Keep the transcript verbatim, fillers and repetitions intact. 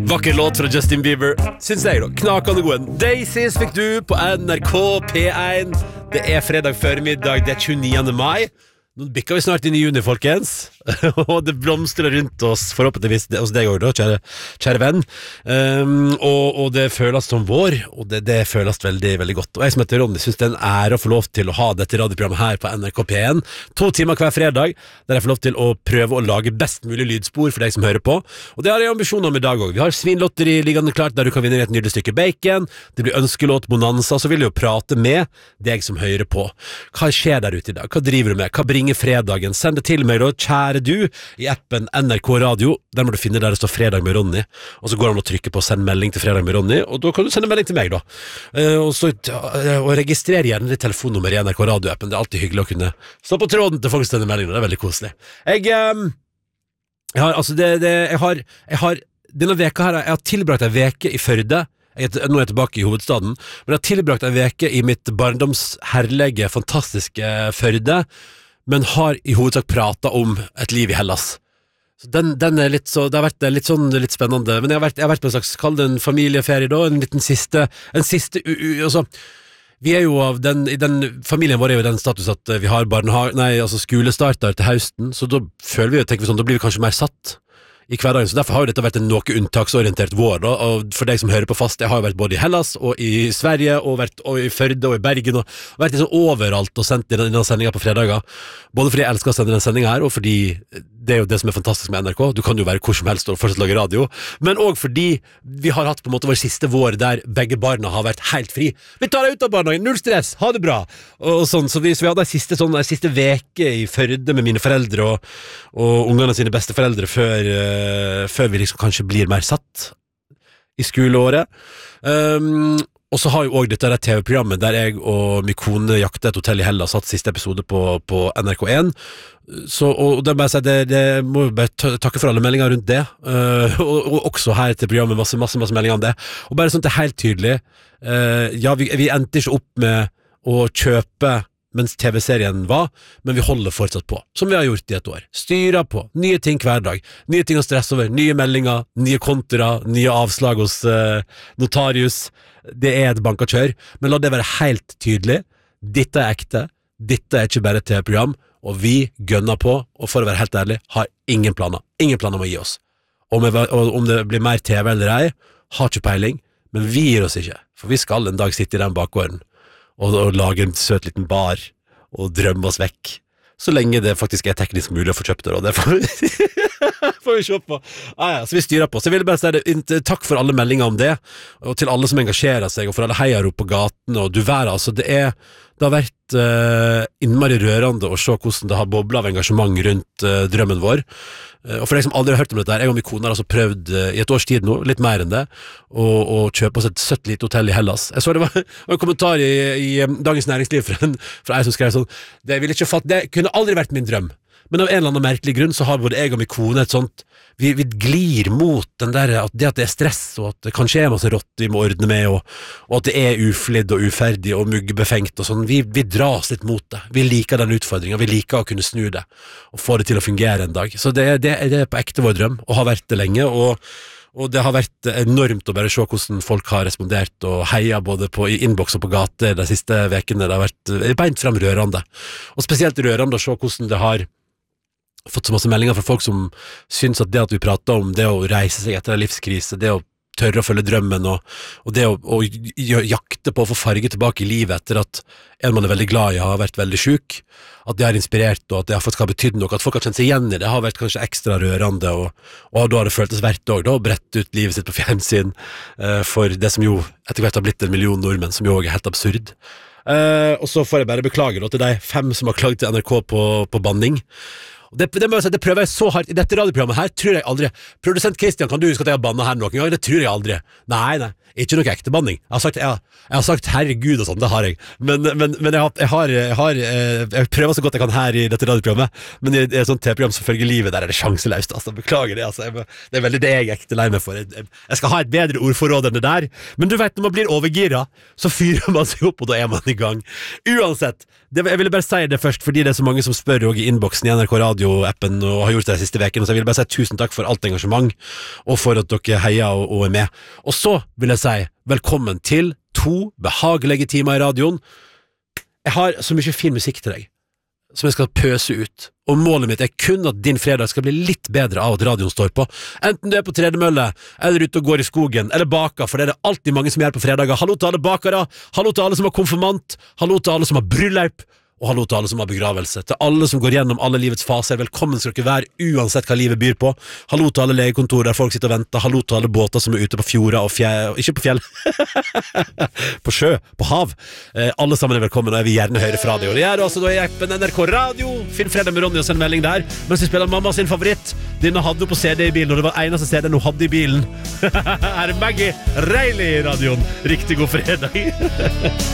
Vakker låt fra Justin Bieber, synes jeg da, knakende god. Daisies fikk du på N R K P one. Det er fredag formiddag, det er tjueniende mai. Nå bikker vi snart inn i juni, folkens. Og det blomstrer rundt oss, forhåpentligvis hos deg også da, kjære, kjære venn. Um, og, og det føles som vår, og det, det føles veldig, veldig godt. Og jeg som heter Ronny synes det er en ære å få lov til å ha dette radioprogrammet her på N R K P one. To timer hver fredag, der jeg får lov til å prøve å lage best mulig lydspor for deg som hører på. Og det har jeg ambisjoner om i dag også. Vi har svinlotteri liggende klart, der du kan vinne et nydelig stykke bacon. Det blir ønskelåt bonanza, så vil jeg jo prate med deg som hører på. Hva skjer der ute i dag? Hva driver du med? Hva bringer fredagen? Send det til meg da, kjære du, i appen N R K Radio. Der må du finne der det står Fredag med Ronny, og så går han og trykker på send melding til Fredag med Ronny, og da kan du sende melding til meg da. Uh, og så uh, og registrer gjerne ditt telefonnummer i N R K Radio-appen. Det er alltid hyggelig å kunne stå på tråden til folk som sender melding. Det er veldig koselig. Jeg, um, jeg har, altså det, det, jeg har, jeg har denne veka her, jeg har tilbrakt en veke i Førde. Jeg, nå er jeg tilbake i hovedstaden, men jeg har tilbrakt en veke i mitt barndomsherlige, fantastiske Førde, men har i hovedsak pratet om et liv i Hellas. Så den, den er litt så, det har vært litt sånn litt spennende, men jeg har vært, jeg har vært på en slags, kall det en familieferie da, en liten siste, en siste, u, u, altså, vi er jo av den, i den, familien vår er jo i den status at vi har barnehage, nei, altså skolestarter til høsten, så da føler vi, tenker vi sånn, da blir vi kanskje mer satt i hverdagen, så derfor har jo dette vært en noe unntaksorientert vår da, og for deg som hører på fast, jeg har jo vært både i Hellas og i Sverige, og vært og i Førde og i Bergen, og vært liksom overalt og sendt denne, denne sendingen på fredager, både fordi jeg elsker å sende denne sendingen her, og fordi det er jo det som er fantastisk med N R K, du kan jo være hvor som helst og fortsatt lage radio, men også fordi vi har hatt på en måte vår siste vår der begge barna har vært helt fri. Vi tar deg ut av barnehagen, null stress, ha det bra! Og sånn, så vi, så vi hadde en siste, sånn, en siste veke i Førde med mine foreldre og, og ungene sine beste foreldre før før vi liksom kanskje blir mer satt i skoleåret. Um, og så har jo også dette T V-programmet der jeg og min kone jakte et hotell i Hellas, satt siste episode på, på N R K one. Så, og det, bare, det, det må jo bare takke for alle meldinger rundt det, uh, og, og også her til programmet masse, masse, masse meldinger om det. Og bare sånn det er helt tydelig, uh, ja, vi, vi endte ikke opp med å kjøpe mens T V-serien var, men vi holder fortsatt på, som vi har gjort i et år. Styrer på, nye ting hver dag, nye ting å stresse over, nye meldinger, nye kontra, nye avslag hos uh, notarius. Det er et bankakjør, men la det være helt tydelig. Dette er ekte, dette er ikke bare et T V-program, og vi gønner på, og for å være helt ærlig, har ingen planer. Ingen planer om å gi oss. Om, jeg, om det blir mer T V eller ei, har ikke peiling, men vi gir oss ikke, for vi skal en dag sitte i den bakgården Og, og lage en søt liten bar og drømme oss vekk, så lenge det faktisk er teknisk mulig å få kjøpt det, og det får vi, får vi se på. Ah, ja, så vi styrer på. Så jeg vil bare si det, takk for alle meldinger om det, og til alle som engasjerer seg, og for alle heier opp på gaten, og du vær, altså, det er, det har vært uh, innmari rørende å se hvordan det har boblet av engasjement rundt uh, drømmen vår. Uh, og for deg som aldri har hørt om dette her, jeg og min kone har altså prøvd uh, i et års tid nå, litt mer enn det, å, å kjøpe oss et søtt lite hotell i Hellas. Jeg så det var, var en kommentar i, i um, Dagens Næringsliv fra en, fra en som skrev sånn, det ville ikke fatt, det kunne aldri vært min drøm. Men av en eller annen merkelig grunn så har både jeg og min kone et sånt, vi, vi glir mot den der, at det at det er stress, og at det kanskje er masse rått vi må ordne med, og, og at det er uflidd og uferdig og muggbefengt og sånn, vi, vi dras litt mot det. Vi liker den utfordringen, vi liker å kunne snu det, og få det til å fungere en dag. Så det, det, det er på ekte vår drøm, og har vært det lenge, og Og det har vært enormt å bare se hvordan folk har respondert og heia både på i innboks og på gate de siste vekene. Det har vært beint frem rørende. Og spesielt rørende å se hvordan det har fått så masse meldinger fra folk som syns at det at vi prater om det å reise seg etter en livskrise, det å tørre å følge drømmen, og, og det å, å jakte på å få farge tilbake i livet etter at en man er veldig glad i har vært veldig syk, at det har inspirert, og at det har faktisk har betydd noe, at folk har kjent seg igjen i det, har vært kanskje ekstra rørende, og, og da har det føltes verdt også, da, å brette ut livet sitt på fjernsyn uh, for det som jo etter hvert har blitt en million nordmenn, som jo også er helt absurd. Uh, og så får jeg bare beklage da, til de fem som har klaget til N R K på, på banning. Det, det, må jeg si, det prøver jeg så hardt. I dette radioprogrammet her tror jeg aldri. Produsent Christian, kan du huske at jeg har bannet her noen gang? Det tror jeg aldri. Nei, nei, ikke noe ekte banning. Jeg har sagt, jeg, jeg har sagt herregud og sånn, det har jeg. Men, men, men jeg, har, jeg, har, jeg, har, jeg prøver så godt jeg kan her i dette radioprogrammet, men i et sånt T-program som følger livet, der er det sjanseløst. Altså, beklager det. Altså. Jeg, det er veldig det jeg er ekte lei meg for. Jeg, jeg skal ha et bedre ordforråd enn det der. Men du vet, når man blir overgira, så fyrer man seg opp, og da er man i gang. Uansett, det, jeg ville bare si det først, fordi det er så mange som spør også i innboksen i N R K Radio radioappen og har gjort det de siste vekene, så jeg vil bare si tusen takk for alt engasjement, og for at dere heier og, og er med. Og så vil jeg si velkommen til to behagelige timer i radioen. Jeg har så mye fin musikk til deg, som jeg skal pøse ut. Og målet mitt er kun at din fredag skal bli litt bedre av at radioen står på. Enten du er på tredemølle, eller ute og går i skogen, eller baker, for det er det alltid mange som gjør på fredager. Hallo til alle bakere, hallo til alle som har konfirmant, hallo til alle som har bryllup, og hallo til alle som har begravelse. Til alle som går gjennom alle livets faser, velkommen skal dere være uansett hva livet byr på. Hallo til alle legekontor der folk sitter og venter, hallo til alle båter som er ute på fjorda og fjell, ikke på fjell, på sjø, på hav. Eh, alle sammen er velkommen, og jeg vil gjerne høre fra deg. Og det er også da i appen N R K Radio, finn fredag med Ronny og send melding der, mens vi spiller mamma sin favoritt. Denne hadde hun på C D i bilen, og det var eneste C D hun hadde i bilen. Her er Maggie Reilly i radioen. Riktig god fredag.